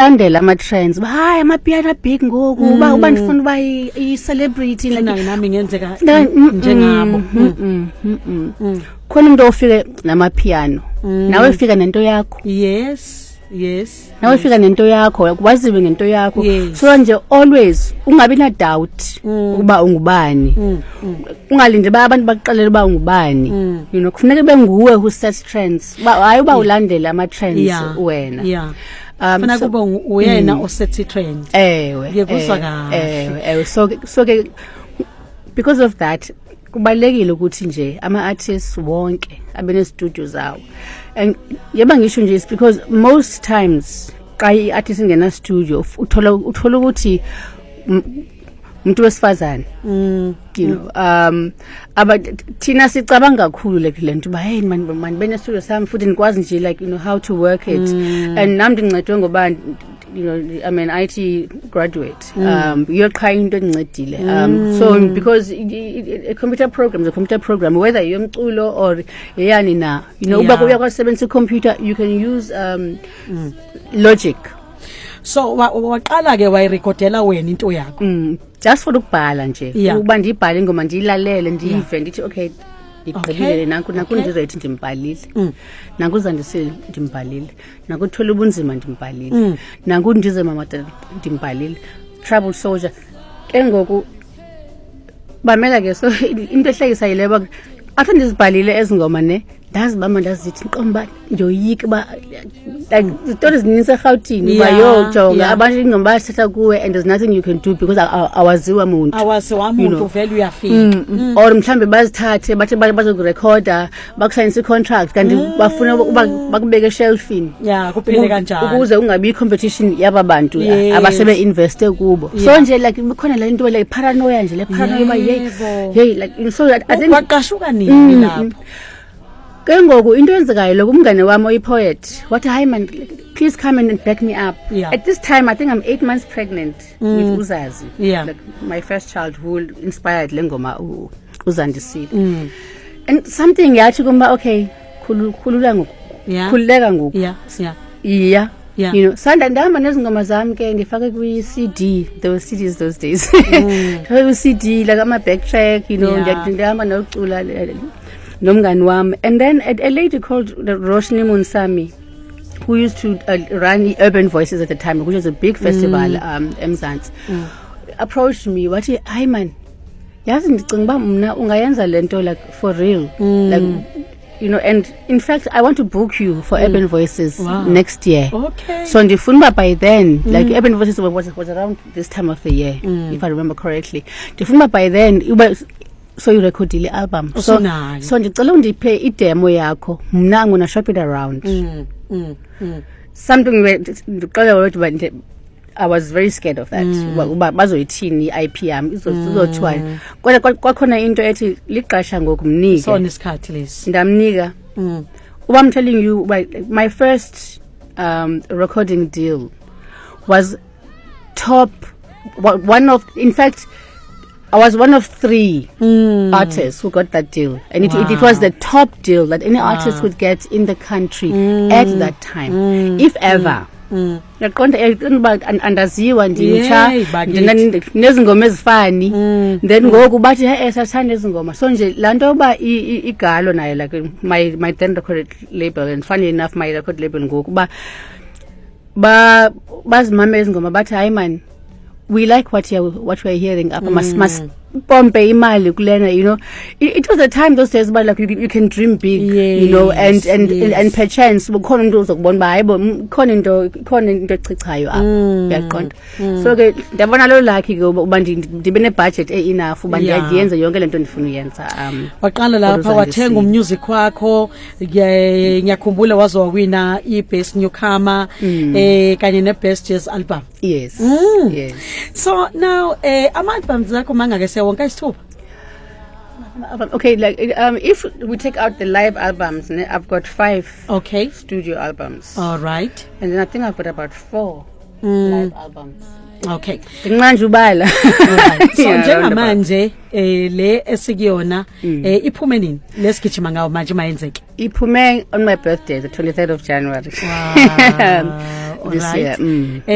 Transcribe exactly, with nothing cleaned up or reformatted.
balandela ama trends hayi amapiano big ngoku uba uba ndifuna uba i celebrity like nami ngenzeka njengabo khona umuntu ofike namapiano nawe ufika nento yakho yes yes nawe ufika nento yakho waziwe ngento yakho so nje always ungabi na doubt ukuba ungubani ungalinde ba abantu baqalela ba ungubani you know kufuneka benguwe who sets trends ba hayi uba ulandela ama trends wena yeah funa kuba uyena oset trend ewe ngekuzwa kahle ewe ewe so so ke because of that kubalekile ukuthi nje ama artists wonke abene studio zawo and yeba ngisho nje is because most times xa i artist ingena studio uthola uthola ukuthi umuntu wesifazane you know um aba thina sicabanga kakhulu like lento ba hey man man bene studio sami futhi nikwazi nje like you know how to work it and nami ngincedwe ngoba you know I mean I T graduate um you're trying to ncedile um so because a computer program is a computer program whether you're umculo or yani na you know uba uyakwasebenza computer you can use um Logic. So waqala ke wayirecordela wena into yakho just for ukubhala nje ukuba ndibhale ngoma ndiyilalele ndiyive ndithi okay ngigqibile nanku nanku ndiready ndimbhalile nanku uzandisile ndimbhalile nanku thola ubunzima ndimbhalile nanku ndize mama ndimbhalile Trouble Soldier ke ngoku bamela ke so into ehlekisa yileba athi ndizibhalile ezingoma ne ndazi bama ndazithi nqomba njoyika ba like stories zininzi eGauteng ba yo jonga abantu ingoma bathatha kuwe and there's nothing you can do because awaziwa umuntu awaziwa umuntu vele uyafika or mhlambe bazithathe bathi bazokurecorda bakusayinisa icontract kanti bafuna uba bakubeke shelfini yeah kuphile kanjalo ukuze ungabi competition yaba bantu abasebe invest kubo so nje like khona le into like paranoia nje le paranoia ba hey hey like so I think kwaqashuka nini lapho kengoku into yenzekayo lokumngane wami oyipoet wathi hi man please come and back me up yeah. At this time I think I'm eight months pregnant mm. with Uzazi yeah. like my first child who inspired lengoma Uzandisile mm. and something yathi kumba okay khulula ngoku yeah. khuleka ngoku yeah yeah yeah Yeah. You know sanda ndahamba nezingoma zami ke ngifake kwi C D those C Ds those days mm. kwi C D like ama backtrack you know yeah. ndihamba nocula nomngani wami and then a, a lady called Roshni Munsami who used to uh, run Urban Voices at the time which was a big festival mm. um eMzansi mm. approached me wathi hi man yazi ndicinga ba mna ungayenza lento like for real mm. like you know and in fact I want to book you for mm. Urban Voices wow. next year okay so ndifuna by then mm. like Urban Voices was, was around this time of the year mm. if I remember correctly ndifuna by then uba so you recordile album so so, so, so ndicela undiphe i demo yakho mna ngona shop it around mm. Mm. Mm. something ndicela ukuthi ba I was very scared of that uba bazoyithini I P yami izothwa kodwa kwakhona into ethi liqasha ngokumnika so nesikhathi lesi ndamnika uba I'm telling you my first um recording deal was top one of in fact I was one of three mm. artists who got that deal and it, wow. it, it was the top deal that any wow. artist could get in the country mm. at that time mm. if ever yaqonda about andaziwa nditsha nezingoma ezifani then ngoku bathi hey sathanda izingoma so nje lanto ba igalo nayo like my my then record label and funny enough my record label ngoku ba ba bazimama izingoma bathi hi man we like what you what we're hearing up mas mas pompe imali kulena you know it, it was a time those days but like you, you can dream big yes, you know and and yes. and, and perchance khona umuntu uzokubona ba hayibo khona into khona into echichayo apha yaqonda so ke ndabona lo lucky ke uba ndibe ne budget e enough uba ndiyenza yonke lento ndifuna uyenza um waqala lapha wathenga umusic wakho ngiyakhumbula wazowina i best newcomer eh kanye ne best jazz album yes mm. yes so now eh ama albums zakho mangake sewonke isithupha okay like um if we take out the live albums I've got five okay studio albums all right and then I think I've got about four mm. live albums okay ngincanje ubala so njengamanje eh le esikuyona eh iphume nini lesigijima ngawo manje mayenzeke iphume on my birthday the twenty-third of January wow. this right. year mm.